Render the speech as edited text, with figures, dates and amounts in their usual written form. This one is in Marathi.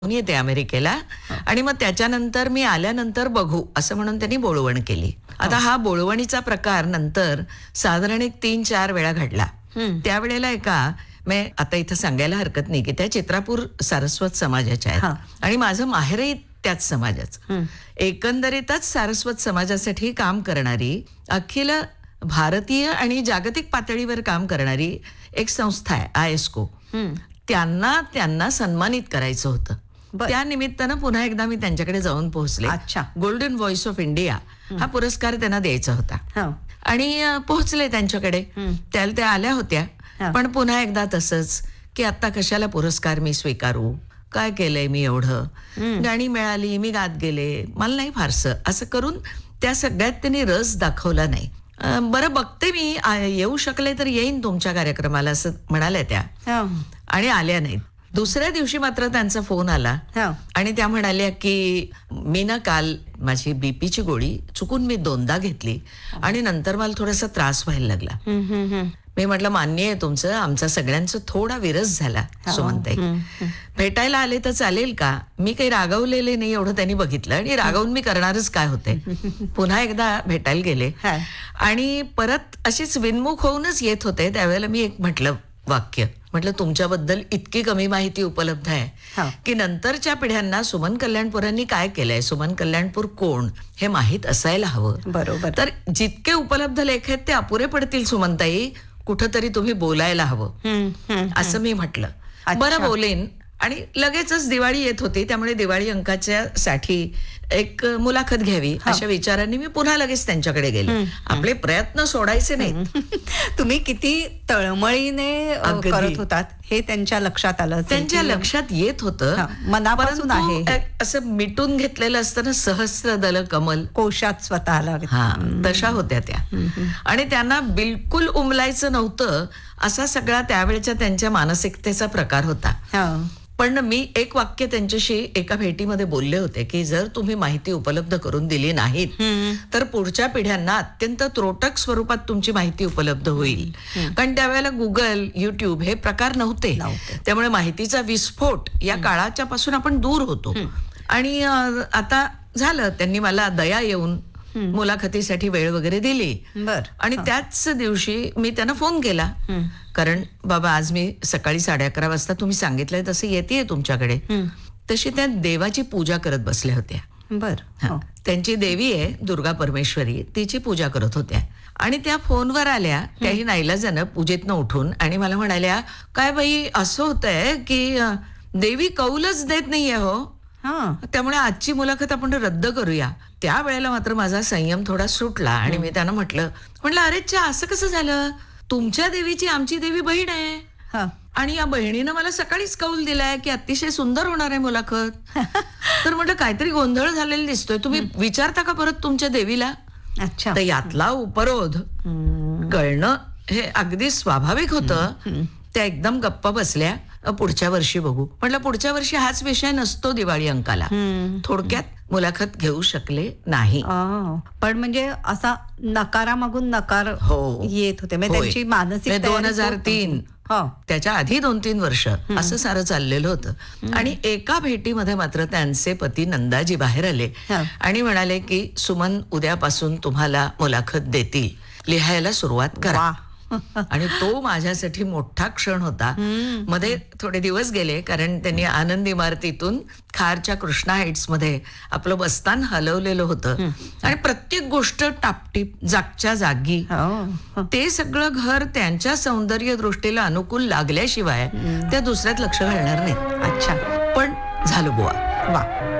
येते अमेरिकेला आणि मग त्याच्यानंतर मी आल्यानंतर बघू असं म्हणून त्यांनी बोळवण केली. आता हा बोळवणीचा प्रकार नंतर साधारण एक 3-4 वेळा घडला. त्यावेळेला मी आता इथं सांगायला हरकत नाही की त्या चित्रापूर सारस्वत समाजाच्या आहेत आणि माझं माहेरही त्याच समाजाचं. एकंदरीतच सारस्वत समाजासाठी काम करणारी अखिल भारतीय आणि जागतिक पातळीवर काम करणारी एक संस्था आहे आयस्को. त्यांना सन्मानित करायचं होतं. त्या निमित्तानं पुन्हा एकदा मी त्यांच्याकडे जाऊन पोहोचले. गोल्डन व्हॉइस ऑफ इंडिया हा पुरस्कार त्यांना द्यायचा होता आणि पोहोचले त्यांच्याकडे. त्याला त्या आल्या होत्या पण पुन्हा एकदा तसंच की आता कशाला पुरस्कार मी स्वीकारू, काय केलंय मी एवढं, गाणी मिळाली मी गात गेले, मला नाही फारसं असं करून त्या सगळ्यात त्यांनी रस दाखवला नाही. बरं बघते मी येऊ शकले तर येईन तुमच्या कार्यक्रमाला असं म्हणाल्या त्या आणि आल्या नाहीत. दुसऱ्या दिवशी मात्र त्यांचा फोन आला आणि त्या म्हणाल्या की मी ना काल माझी बीपीची गोळी चुकून मी 2दा घेतली आणि नंतर मला थोडासा त्रास व्हायला लागला. मी म्हटलं मान्य आहे तुमचं, आमचा सगळ्यांचा थोडा विरस झाला सुमनताई, भेटायला आले तर चालेल का. मी काही रागवलेले नाही एवढं त्यांनी बघितलं आणि रागवून मी करणारच काय होते. पुन्हा एकदा भेटायला गेले आणि परत अशीच विनमुख होऊनच येत होते. त्यावेळेला मी एक म्हटलं तुमच्याबद्दल इतकी कमी माहिती उपलब्ध आहे की नंतरच्या पिढ्यांना सुमन कल्याणपुरांनी काय केलंय, सुमन कल्याणपूर कोण हे माहीत असायला हवं. बरोबर. तर जितके उपलब्ध लेख आहेत ते अपुरे पडतील सुमनताई, कुठंतरी तुम्ही बोलायला हवं असं मी म्हटलं. बरं बोलेन. आणि लगेचच दिवाळी येत होती त्यामुळे दिवाळी अंकाच्या साठी एक मुलाखत घ्यावी अशा विचारांनी मी पुन्हा लगेच त्यांच्याकडे गेले. आपले प्रयत्न सोडायचे नाहीत. तुम्ही किती तळमळीने करत होतात हे त्यांच्या लक्षात आलं. त्यांच्या लक्षात येत होतं, मनापासून आहे असं मिटून घेतलेलं असतं. सहस्र दल कमल कोशात स्वतःला तशा होत्या त्या आणि त्यांना बिलकुल उमलायचं नव्हतं असा सगळा त्यावेळेच्या त्यांच्या मानसिकतेचा प्रकार होता. पण मी एक वाक्य त्यांच्याशी एका भेटीमध्ये बोलले होते की जर तुम्ही माहिती उपलब्ध करून दिली नाहीत तर पुढच्या पिढ्यांना अत्यंत त्रोटक स्वरूपात तुमची माहिती उपलब्ध होईल. कारण त्यावेळेला गुगल, युट्यूब हे प्रकार नव्हते. त्यामुळे माहितीचा विस्फोट या काळाच्या पासून आपण दूर होतो. आणि आता झालं, त्यांनी मला दया येऊन मुलाखतीसाठी वेळ वगैरे दिली आणि त्याच दिवशी मी त्यांना फोन केला. कारण बाबा आज मी सकाळी 11:30 वाजता तुम्ही सांगितलंय तसं येतेय तुमच्याकडे. तशी त्या देवाची पूजा करत बसल्या होत्या. त्यांची देवी आहे दुर्गा परमेश्वरी, तिची पूजा करत होत्या आणि त्या फोनवर आल्या. त्याही नाईलाजानं पूजेतनं उठून आणि मला म्हणाल्या काय बाई असं होतंय की देवी कौलच देत नाहीये हो, त्यामुळे आजची मुलाखत आपण रद्द करूया. त्यावेळेला मात्र माझा संयम थोडा सुटला आणि मी त्यांना म्हटलं अरे च्या असं कसं झालं, तुमच्या देवीची आमची देवी बहीण आहे आणि या बहिणीनं मला सकाळीच कौल दिलाय की अतिशय सुंदर होणार आहे मुलाखत. तर म्हटलं काहीतरी गोंधळ झालेला दिसतोय, तुम्ही विचारता का परत तुमच्या देवीला. तर यातला उपरोध कळणं हे अगदी स्वाभाविक होतं. त्या एकदम गप्पा बसल्या. पुढच्या वर्षी बघू म्हटलं. पुढच्या वर्षी हाच विषय नसतो दिवाळी अंकाला. थोडक्यात मुलाखत घेऊ शकले नाही. पण म्हणजे असा नकारामागून नकार येत होते. त्यांची मानसिक 2003 त्याच्या आधी 2-3 वर्ष असं सारं चाललेलं होतं. आणि एका भेटीमध्ये मात्र त्यांचे पती नंदाजी बाहेर आले आणि म्हणाले की सुमन उद्यापासून तुम्हाला मुलाखत देतील, लिहायला सुरुवात करा. आणि तो माझ्यासाठी मोठा क्षण होता. मध्ये थोडे दिवस गेले कारण त्यांनी आनंद इमारतीतून खारच्या कृष्णा हाईट्स मध्ये आपलं बस्तान हलवलेलं होतं आणि प्रत्येक गोष्ट टापटीप जागच्या जागी. ते सगळं घर त्यांच्या सौंदर्य दृष्टीला अनुकूल लागल्याशिवाय त्या दुसऱ्यात लक्ष घालणार नाहीत. पण झालं बुवा.